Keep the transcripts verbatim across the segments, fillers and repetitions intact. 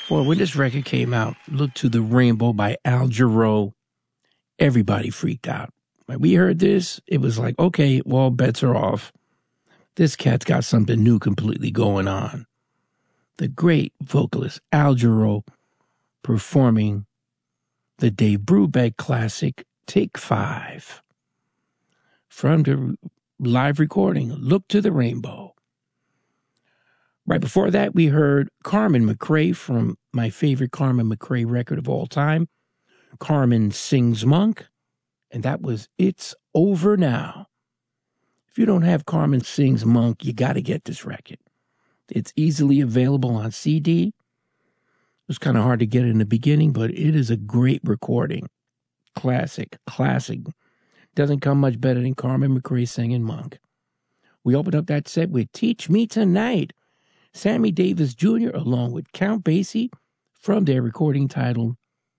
Well, when this record came out, Look to the Rainbow by Al Jarreau, everybody freaked out. When we heard this, it was like, okay, well, bets are off. This cat's got something new completely going on. The great vocalist Al Jarreau performing the Dave Brubeck classic, Take Five. From the live recording, Look to the Rainbow. Right before that, we heard Carmen McRae from my favorite Carmen McRae record of all time, Carmen Sings Monk, and that was It's Over Now. If you don't have Carmen Sings Monk, you got to get this record. It's easily available on C D. It was kind of hard to get in the beginning, but it is a great recording. Classic, classic. Doesn't come much better than Carmen McRae singing Monk. We opened up that set with Teach Me Tonight, Sammy Davis Junior along with Count Basie from their recording titled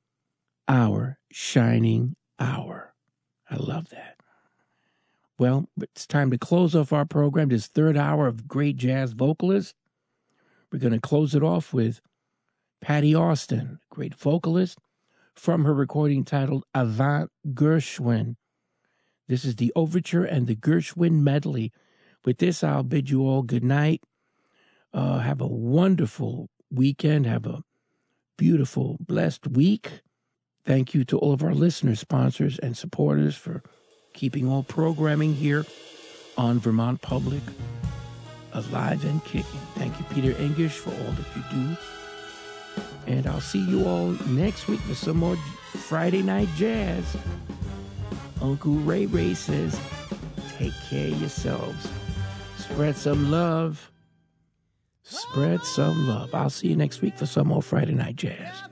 Our Shining Hour. I love that. Well, it's time to close off our program, this third hour of great jazz vocalists. We're going to close it off with Patti Austin, great vocalist, from her recording titled Avant Gershwin. This is the Overture and the Gershwin medley. With this, I'll bid you all good night. Uh, have a wonderful weekend. Have a beautiful, blessed week. Thank you to all of our listeners, sponsors, and supporters for keeping all programming here on Vermont Public alive and kicking. Thank you, Peter English, for all that you do. And I'll see you all next week for some more Friday Night Jazz. Uncle Ray Ray says, take care of yourselves. Spread some love. Spread some love. I'll see you next week for some more Friday Night Jazz.